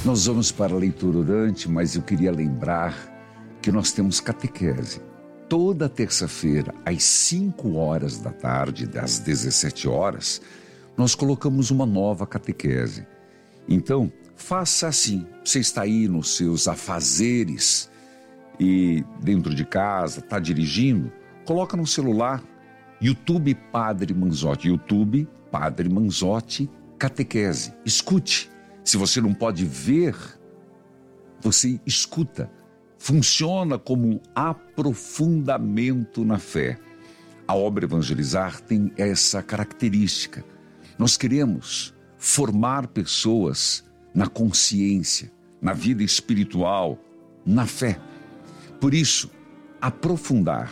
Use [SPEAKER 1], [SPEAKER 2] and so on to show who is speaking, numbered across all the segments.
[SPEAKER 1] Nós vamos para a leitura orante, mas eu queria lembrar que nós temos catequese. Toda terça-feira, às 5 horas da tarde, às 17 horas, nós colocamos uma nova catequese. Então, faça assim. Você está aí nos seus afazeres e dentro de casa, está dirigindo, coloca no celular, YouTube Padre Manzotti, YouTube Padre Manzotti, catequese. Escute. Se você não pode ver, você escuta. Funciona como um aprofundamento na fé. A obra Evangelizar tem essa característica. Nós queremos formar pessoas na consciência, na vida espiritual, na fé. Por isso, aprofundar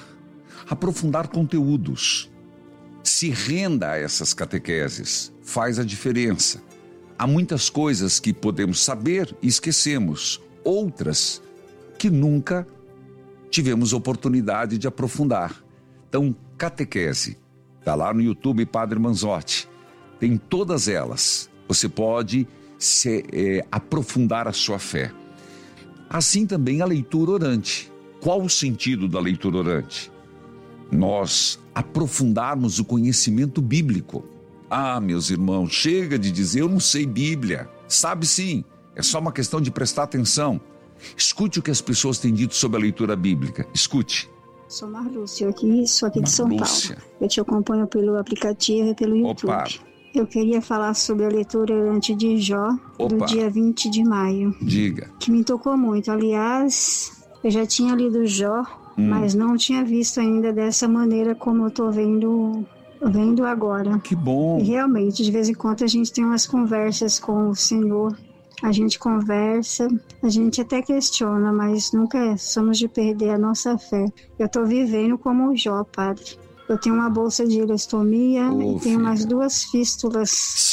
[SPEAKER 1] conteúdos. Se renda a essas catequeses, faz a diferença. Há muitas coisas que podemos saber e esquecemos, outras que nunca tivemos oportunidade de aprofundar. Então, catequese, está lá no YouTube Padre Manzotti, tem todas elas. Você pode aprofundar a sua fé. Assim também a leitura orante. Qual o sentido da leitura orante? Nós aprofundarmos o conhecimento bíblico. Ah, meus irmãos, chega de dizer eu não sei Bíblia. Sabe sim, é só uma questão de prestar atenção. Escute o que as pessoas têm dito sobre a leitura bíblica. Escute.
[SPEAKER 2] Sou Marlúcia, sou aqui de São Paulo. Eu te acompanho pelo aplicativo e pelo YouTube.
[SPEAKER 1] Opa.
[SPEAKER 2] Eu queria falar sobre a leitura orante de Jó, do dia 20 de maio.
[SPEAKER 1] Diga.
[SPEAKER 2] Que me tocou muito. Aliás, eu já tinha lido Jó, mas não tinha visto ainda dessa maneira como eu estou vendo agora.
[SPEAKER 1] Que bom.
[SPEAKER 2] E realmente, de vez em quando a gente tem umas conversas com o Senhor. A gente conversa, a gente até questiona, mas nunca somos de perder a nossa fé. Eu estou vivendo como o Jó, padre. Eu tenho uma bolsa de ileostomia e tenho umas 2 fístulas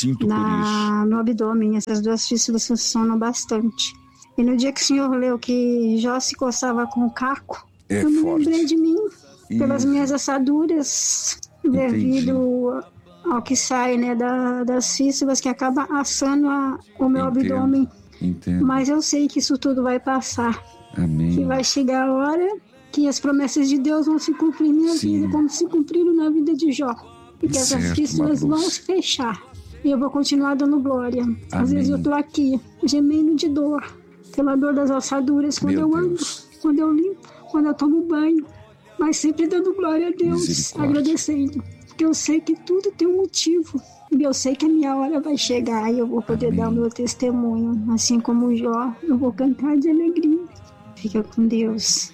[SPEAKER 2] no abdômen. Essas 2 fístulas funcionam bastante. E no dia que o Senhor leu que Jó se coçava com o caco, eu me lembrei de mim, pelas minhas assaduras, devido ao que sai, né, das fístulas, que acaba assando o meu abdômen.
[SPEAKER 1] Entendo.
[SPEAKER 2] Mas eu sei que isso tudo vai passar.
[SPEAKER 1] Amém.
[SPEAKER 2] Que vai chegar a hora que as promessas de Deus vão se cumprir na minha vida, como se cumpriram na vida de Jó. E que essas fístulas vão se fechar. E eu vou continuar dando glória.
[SPEAKER 1] Amém.
[SPEAKER 2] Às vezes eu tô aqui, gemendo de dor, pela dor das assaduras, quando eu ando, quando eu limpo, quando eu tomo banho. Mas sempre dando glória a Deus, agradecendo. Porque eu sei que tudo tem um motivo. E eu sei que a minha hora vai chegar e eu vou poder dar o meu testemunho. Assim como o Jó, eu vou cantar de alegria. Fica com Deus.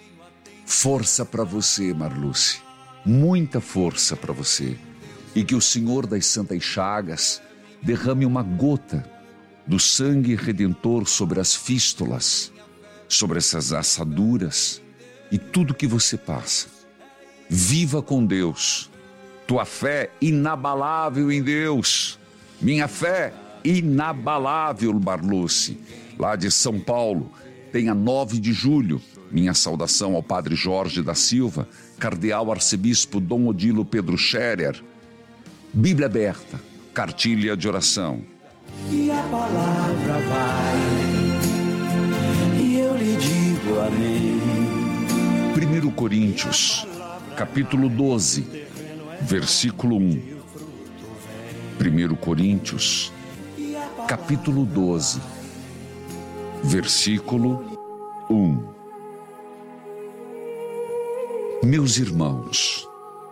[SPEAKER 1] Força para você, Marluce. Muita força para você. E que o Senhor das Santas Chagas derrame uma gota do sangue redentor sobre as fístulas, sobre essas assaduras e tudo que você passa. Viva com Deus. Tua fé inabalável em Deus. Minha fé inabalável, Marluce. Lá de São Paulo, tem a 9 de julho. Minha saudação ao Padre Jorge da Silva, Cardeal Arcebispo Dom Odilo Pedro Scherer. Bíblia aberta, cartilha de oração.
[SPEAKER 3] E a palavra vai, e eu lhe digo amém.
[SPEAKER 1] 1 Coríntios, capítulo 12, versículo 1. 1 Coríntios, capítulo 12, versículo 1. Meus irmãos,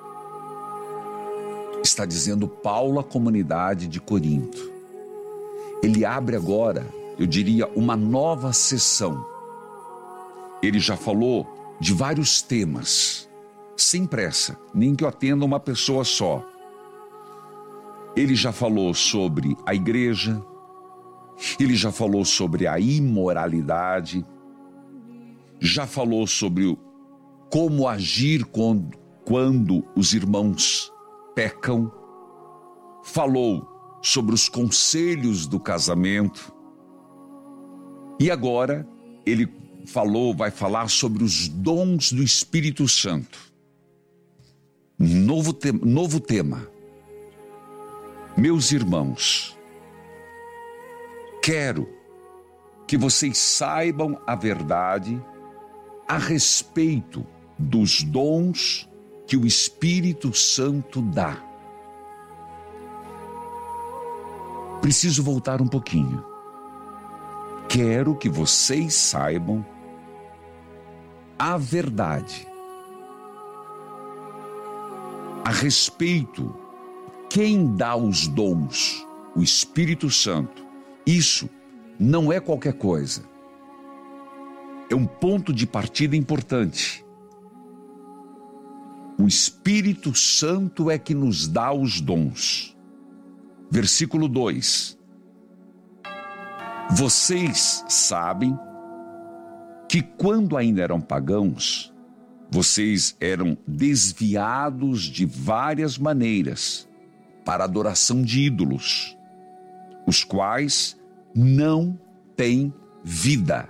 [SPEAKER 1] está dizendo Paulo à comunidade de Corinto. Ele abre agora, eu diria, uma nova sessão. Ele já falou de vários temas, sem pressa, nem que eu atenda uma pessoa só. Ele já falou sobre a igreja, ele já falou sobre a imoralidade, já falou sobre como agir quando os irmãos pecam, falou sobre os conselhos do casamento e agora ele vai falar sobre os dons do Espírito Santo. Novo tema. Meus irmãos, quero que vocês saibam a verdade a respeito dos dons que o Espírito Santo dá. Preciso voltar um pouquinho. Quero que vocês saibam a verdade a respeito quem dá os dons, o Espírito Santo. Isso não é qualquer coisa. É um ponto de partida importante. O Espírito Santo é que nos dá os dons. Versículo 2. Vocês sabem que quando ainda eram pagãos, vocês eram desviados de várias maneiras para a adoração de ídolos, os quais não têm vida.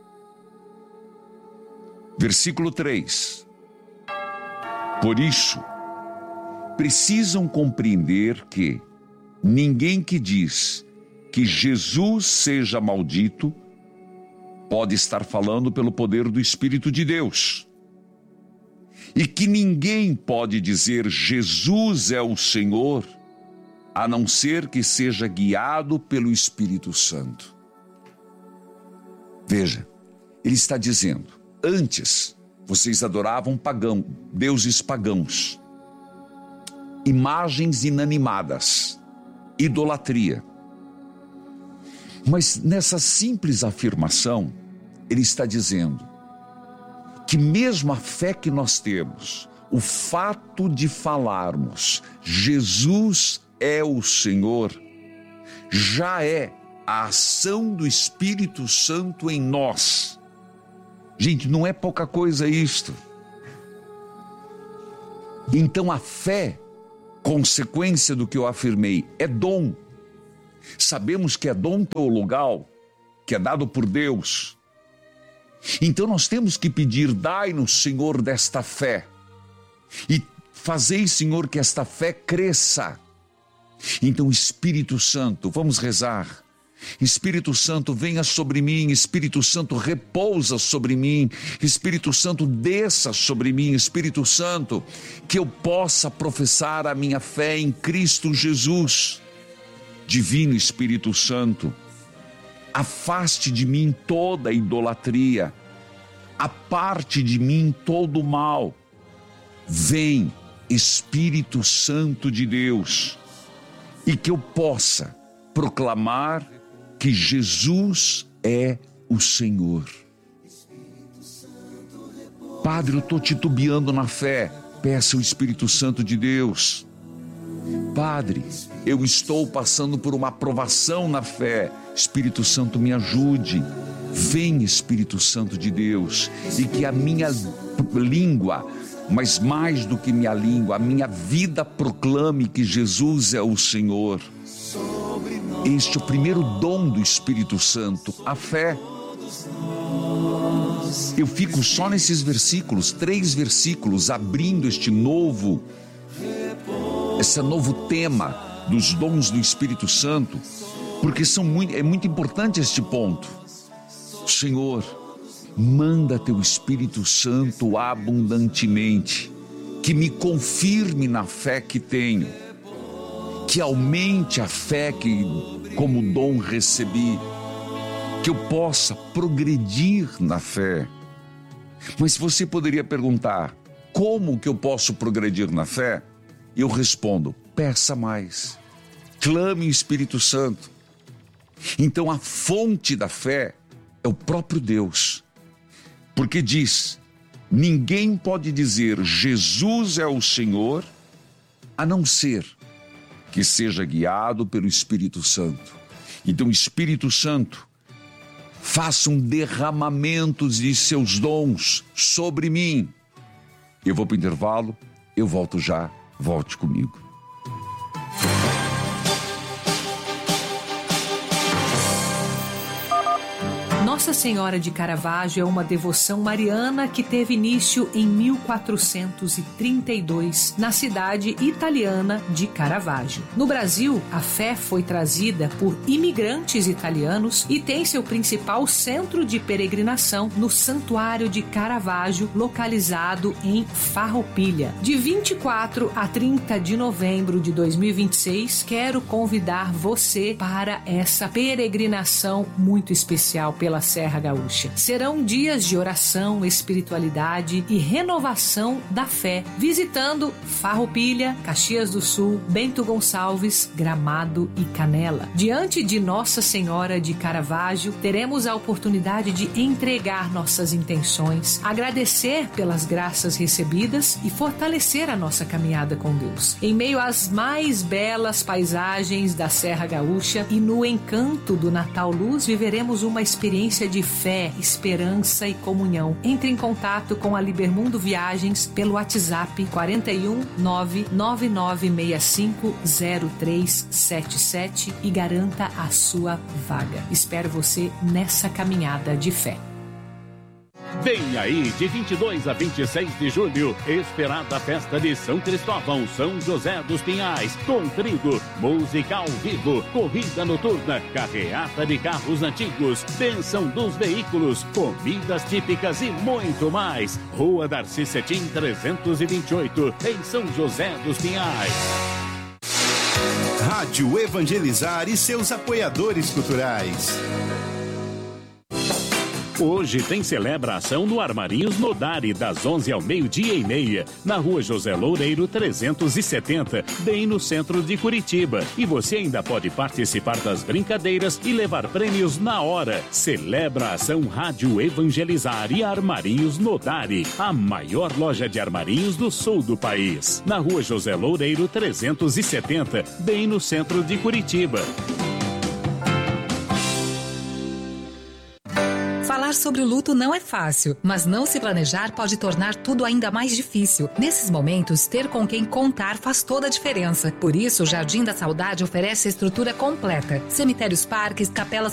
[SPEAKER 1] Versículo 3. Por isso, precisam compreender que ninguém que diz que Jesus seja maldito pode estar falando pelo poder do Espírito de Deus. E que ninguém pode dizer Jesus é o Senhor, a não ser que seja guiado pelo Espírito Santo. Veja, ele está dizendo, antes vocês adoravam deuses pagãos, imagens inanimadas, idolatria. Mas nessa simples afirmação, ele está dizendo que mesmo a fé que nós temos, o fato de falarmos Jesus é o Senhor, já é a ação do Espírito Santo em nós. Gente, não é pouca coisa isto. Então a fé, consequência do que eu afirmei, é dom. Sabemos que é dom teologal, que é dado por Deus. Então nós temos que pedir, dai-nos, Senhor, desta fé. E fazei, Senhor, que esta fé cresça. Então, Espírito Santo, vamos rezar. Espírito Santo, venha sobre mim. Espírito Santo, repousa sobre mim. Espírito Santo, desça sobre mim. Espírito Santo, que eu possa professar a minha fé em Cristo Jesus. Divino Espírito Santo, afaste de mim toda idolatria, aparte de mim todo o mal. Vem, Espírito Santo de Deus, e que eu possa proclamar que Jesus é o Senhor. Padre, eu estou titubeando na fé. Peça o Espírito Santo de Deus. Padre, eu estou passando por uma provação na fé. Espírito Santo, me ajude. Vem, Espírito Santo de Deus, e que a minha língua, mas mais do que minha língua, a minha vida proclame que Jesus é o Senhor. Este é o primeiro dom do Espírito Santo, a fé. Eu fico só nesses versículos, 3 versículos, abrindo esse novo tema dos dons do Espírito Santo, porque é muito importante este ponto. Senhor, manda teu Espírito Santo abundantemente, que me confirme na fé que tenho, que aumente a fé que como dom recebi, que eu possa progredir na fé. Mas você poderia perguntar, como que eu posso progredir na fé? Eu respondo, peça mais, clame o Espírito Santo. Então a fonte da fé é o próprio Deus, porque diz, ninguém pode dizer Jesus é o Senhor, a não ser que seja guiado pelo Espírito Santo. Então Espírito Santo, faça um derramamento de seus dons sobre mim. Eu vou para o intervalo, eu volto já. Volte comigo.
[SPEAKER 4] Nossa Senhora de Caravaggio é uma devoção mariana que teve início em 1432, na cidade italiana de Caravaggio. No Brasil, a fé foi trazida por imigrantes italianos e tem seu principal centro de peregrinação no Santuário de Caravaggio, localizado em Farroupilha. De 24 a 30 de novembro de 2026, quero convidar você para essa peregrinação muito especial pela Serra Gaúcha. Serão dias de oração, espiritualidade e renovação da fé, visitando Farroupilha, Caxias do Sul, Bento Gonçalves, Gramado e Canela. Diante de Nossa Senhora de Caravaggio, teremos a oportunidade de entregar nossas intenções, agradecer pelas graças recebidas e fortalecer a nossa caminhada com Deus. Em meio às mais belas paisagens da Serra Gaúcha e no encanto do Natal Luz, viveremos uma experiência de fé, esperança e comunhão. Entre em contato com a Libermundo Viagens pelo WhatsApp 41 99965 0377 e garanta a sua vaga. Espero você nessa caminhada de fé.
[SPEAKER 5] Vem aí, de 22 a 26 de julho, esperada festa de São Cristóvão, São José dos Pinhais, com trigo, música ao vivo, corrida noturna, carreata de carros antigos, bênção dos veículos, comidas típicas e muito mais. Rua Darcy Cetim 328, em São José dos Pinhais.
[SPEAKER 6] Rádio Evangelizar e seus apoiadores culturais.
[SPEAKER 5] Hoje tem celebração no Armarinhos Nodari, das 11 ao 12:30, na Rua José Loureiro 370, bem no centro de Curitiba. E você ainda pode participar das brincadeiras e levar prêmios na hora. Celebra a ação Rádio Evangelizar e Armarinhos Nodari, a maior loja de armarinhos do sul do país. Na Rua José Loureiro 370, bem no centro de Curitiba.
[SPEAKER 7] Falar sobre o luto não é fácil, mas não se planejar pode tornar tudo ainda mais difícil. Nesses momentos, ter com quem contar faz toda a diferença. Por isso, o Jardim da Saudade oferece a estrutura completa. Cemitérios, parques, capelas